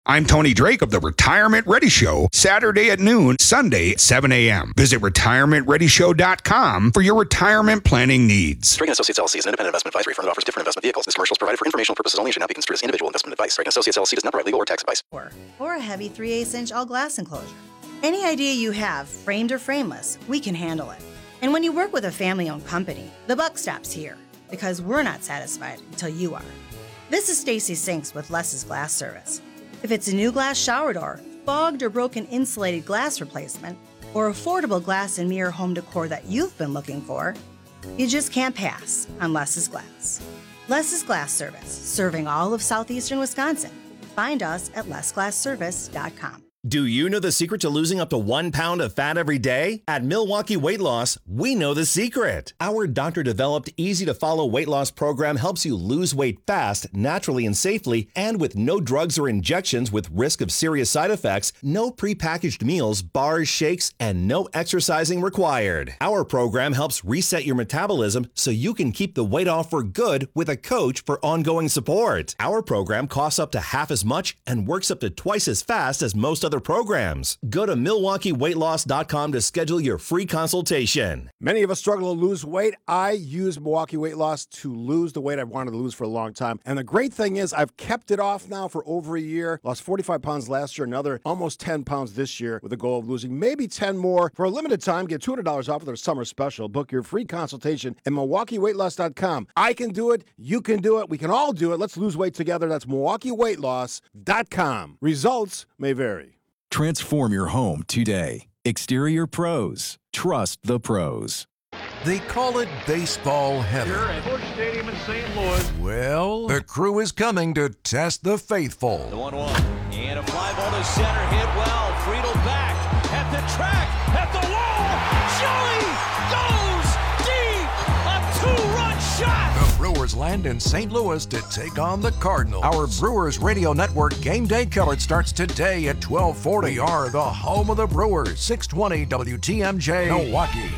I'm Tony Drake of the Retirement Ready Show, Saturday at noon, Sunday at 7 a.m. Visit retirementreadyshow.com for your retirement planning needs. Drake & Associates LLC is an independent investment advisory firm that offers different investment vehicles. This commercial is provided for informational purposes only and should not be construed as individual investment advice. Drake & Associates LLC does not provide legal or tax advice. Or a heavy 3/8-inch all-glass enclosure. Any idea you have, framed or frameless, we can handle it. And when you work with a family-owned company, the buck stops here, because we're not satisfied until you are. This is Stacy Sinks with Less's Glass Service. If it's a new glass shower door, fogged or broken insulated glass replacement, or affordable glass and mirror home decor that you've been looking for, you just can't pass on Less's Glass. Less's Glass Service, serving all of southeastern Wisconsin. Find us at lessglassservice.com. Do you know the secret to losing up to 1 pound of fat every day? At Milwaukee Weight Loss, we know the secret. Our doctor-developed, easy-to-follow weight loss program helps you lose weight fast, naturally and safely, and with no drugs or injections with risk of serious side effects, no prepackaged meals, bars, shakes, and no exercising required. Our program helps reset your metabolism so you can keep the weight off for good with a coach for ongoing support. Our program costs up to half as much and works up to twice as fast as most other programs. Go to MilwaukeeWeightLoss.com to schedule your free consultation. Many of us struggle to lose weight. I use Milwaukee Weight Loss to lose the weight I've wanted to lose for a long time. And the great thing is I've kept it off now for over a year. Lost 45 pounds last year, another almost 10 pounds this year with the goal of losing maybe 10 more. For a limited time, get $200 off of their summer special. Book your free consultation at MilwaukeeWeightLoss.com. I can do it. You can do it. We can all do it. Let's lose weight together. That's MilwaukeeWeightLoss.com. Results may vary. Transform your home today. Exterior Pros. Trust the pros. They call it baseball heaven. Here at Busch Stadium in St. Louis. Well, the crew is coming to test the faithful. The 1-1. And a fly ball to center. Hit well. Friedel back at the track. At the wall. Joey goes deep. A two-run shot. The Brewers land in St. Louis to take on the Cardinals. Our Brewers Radio Network game day coverage starts today at 12:40. We are the home of the Brewers. 620 WTMJ Milwaukee.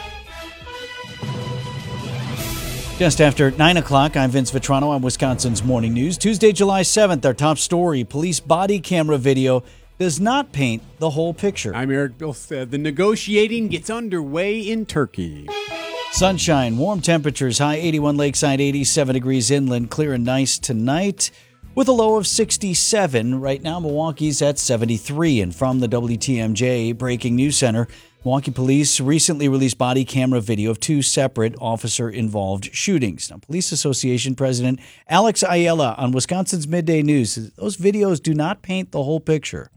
Just after 9 o'clock, I'm Vince Vitrano on Wisconsin's Morning News. Tuesday, July 7th, our top story, police body camera video does not paint the whole picture. I'm Eric Bilstead. The negotiating gets underway in Turkey. Sunshine, warm temperatures, high 81 lakeside, 87 degrees inland, clear and nice tonight with a low of 67. Right now, Milwaukee's at 73. And from the WTMJ Breaking News Center, Milwaukee police recently released body camera video of 2 separate officer-involved shootings. Now, Police Association President Alex Ayala on Wisconsin's Midday News says those videos do not paint the whole picture.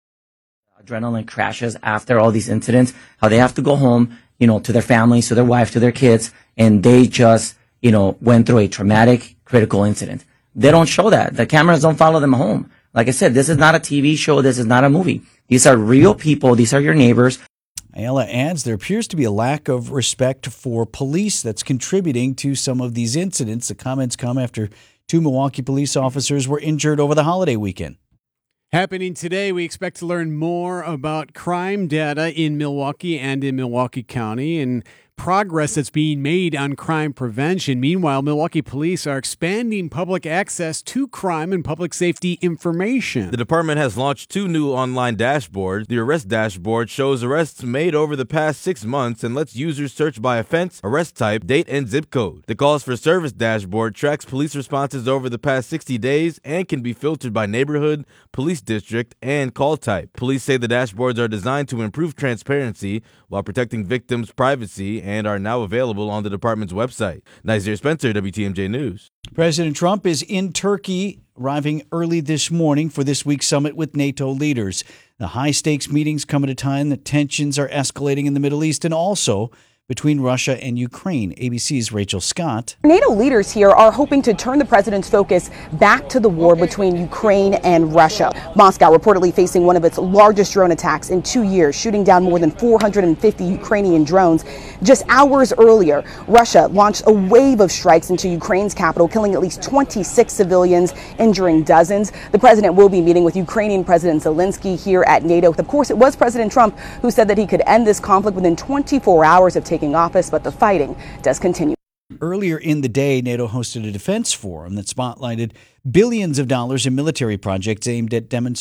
Adrenaline crashes after all these incidents, how they have to go home, to their families, to their wife, to their kids, and they just, went through a traumatic, critical incident. They don't show that. The cameras don't follow them home. Like I said, this is not a TV show. This is not a movie. These are real people. These are your neighbors. Ayala adds there appears to be a lack of respect for police that's contributing to some of these incidents. The comments come after 2 Milwaukee police officers were injured over the holiday weekend. Happening today, we expect to learn more about crime data in Milwaukee and in Milwaukee County and progress that's being made on crime prevention. Meanwhile, Milwaukee police are expanding public access to crime and public safety information. The department has launched 2 new online dashboards. The arrest dashboard shows arrests made over the past 6 months and lets users search by offense, arrest type, date, and zip code. The calls for service dashboard tracks police responses over the past 60 days and can be filtered by neighborhood, police district, and call type. Police say the dashboards are designed to improve transparency while protecting victims' privacy and are now available on the department's website. Nazir Spencer, WTMJ News. President Trump is in Turkey, arriving early this morning for this week's summit with NATO leaders. The high-stakes meetings come at a time that tensions are escalating in the Middle East and also between Russia and Ukraine. ABC's Rachel Scott. NATO leaders here are hoping to turn the president's focus back to the war between Ukraine and Russia. Moscow reportedly facing one of its largest drone attacks in 2 years, shooting down more than 450 Ukrainian drones. Just hours earlier, Russia launched a wave of strikes into Ukraine's capital, killing at least 26 civilians, injuring dozens. The president will be meeting with Ukrainian President Zelensky here at NATO. Of course, it was President Trump who said that he could end this conflict within 24 hours of taking office, but the fighting does continue. Earlier in the day, NATO hosted a defense forum that spotlighted billions of dollars in military projects aimed at demonstrating